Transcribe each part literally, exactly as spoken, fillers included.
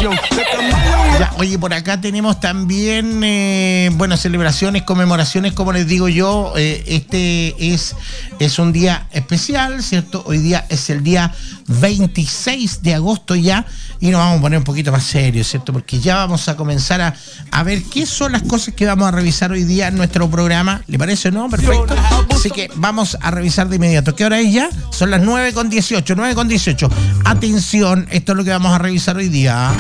Ya, oye, por acá tenemos también, eh, bueno, celebraciones, conmemoraciones, como les digo yo. Eh, este es, es un día especial, ¿cierto? Hoy día es el día veintiséis de agosto ya, y nos vamos a poner un poquito más serios, ¿cierto? Porque ya vamos a comenzar a, a ver qué son las cosas que vamos a revisar hoy día en nuestro programa. ¿Le parece o no? Perfecto. Así que vamos a revisar de inmediato. ¿Qué hora es ya? Son las nueve con dieciocho. nueve con dieciocho. Atención, esto es lo que vamos a revisar hoy día.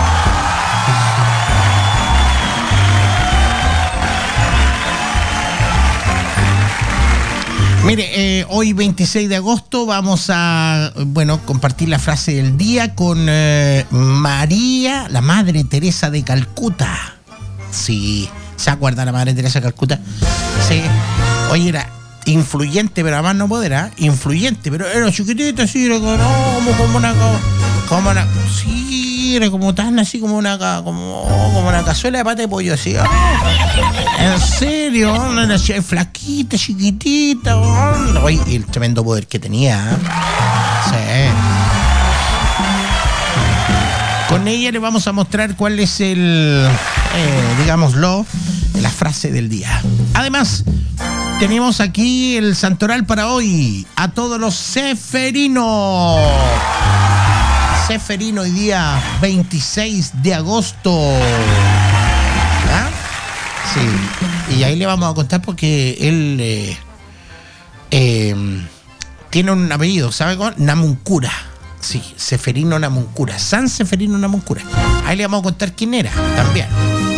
Mire, eh, hoy veintiséis de agosto vamos a, bueno, compartir la frase del día con eh, María, la Madre Teresa de Calcuta. Sí, ¿se acuerda la Madre Teresa de Calcuta? Sí. Oye, era influyente, pero además no poder, ¿eh? Influyente, pero era chiquitita, así, era como, no, como una, como una, sí, era como tan así, como una, como, como una cazuela de pata de pollo, así. En serio, una flaquita, chiquitita. Oye, el tremendo poder que tenía. Sí. Con ella le vamos a mostrar cuál es el, eh, digámoslo, la frase del día. Además, tenemos aquí el santoral para hoy. A todos los ceferinos. Ceferino hoy día veintiséis de agosto. ¿Ah? Sí, y ahí le vamos a contar porque él eh, eh, tiene un apellido, ¿sabe cómo? Namuncura. Sí, Ceferino Namuncura, San Ceferino Namuncura. Ahí le vamos a contar quién era también.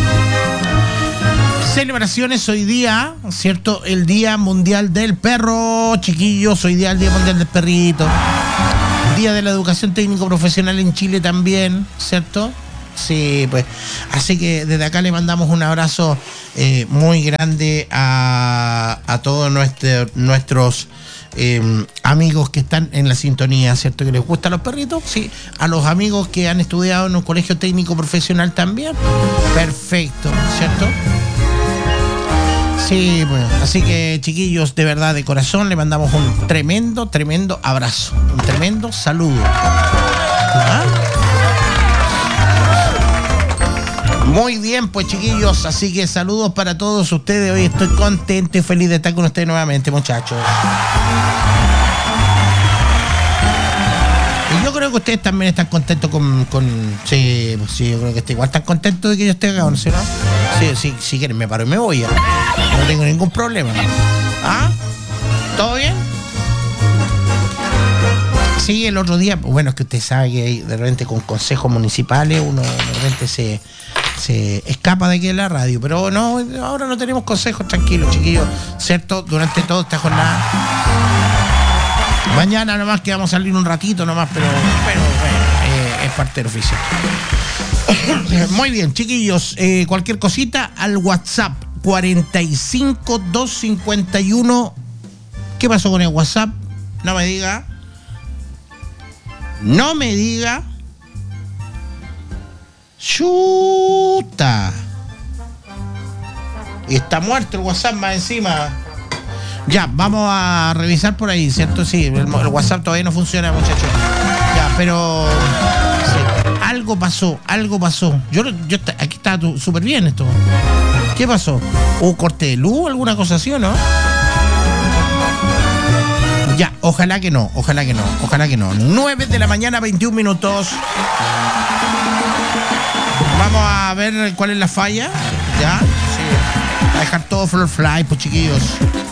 Celebraciones hoy día, ¿cierto? El Día Mundial del Perro, chiquillos, hoy día el Día Mundial del Perrito. Día de la Educación Técnico Profesional en Chile también, ¿cierto? Sí, pues. Así que desde acá le mandamos un abrazo eh, muy grande a, a todos nuestro, nuestros eh, amigos que están en la sintonía, ¿cierto? Que les gustan los perritos, sí. A los amigos que han estudiado en un colegio técnico profesional también. Perfecto, ¿cierto? Sí, bueno, así que chiquillos, de verdad, de corazón, le mandamos un tremendo, tremendo abrazo, un tremendo saludo. ¿Ah? Muy bien, pues chiquillos, así que saludos para todos ustedes. Hoy estoy contento y feliz de estar con ustedes nuevamente, muchachos. Y yo creo que ustedes también están contentos con... con sí, sí, yo creo que igual están contentos de que yo esté acá, ¿no? ¿Sí, no? Sí, sí, si quieren me paro y me voy. ¿eh? No tengo ningún problema. ¿Ah? ¿Todo bien? Sí, el otro día, bueno, es que usted sabe que de repente con consejos municipales uno de repente se, se escapa de aquí de la radio, pero no, ahora no tenemos consejos, tranquilos, chiquillos, ¿cierto? Durante toda esta jornada. Mañana nomás que vamos a salir un ratito nomás, pero, pero bueno, eh, es parte del oficio. Muy bien, chiquillos, eh, cualquier cosita al WhatsApp cuarenta y cinco doscientos cincuenta y uno. ¿Qué pasó con el WhatsApp? No me diga. No me diga. Chuta. Y está muerto el WhatsApp más encima. Ya, vamos a revisar por ahí, ¿cierto? Sí, el, el WhatsApp todavía no funciona, muchachos. Ya, pero... Sí, algo pasó, algo pasó. Yo, yo aquí está súper bien esto. ¿Qué pasó? ¿Un corte de luz? ¿Alguna cosa así o no? Ya, ojalá que no, ojalá que no, ojalá que no. nueve de la mañana, veintiún minutos. Vamos a ver cuál es la falla. Ya, sí. A dejar todo floor fly, pues chiquillos.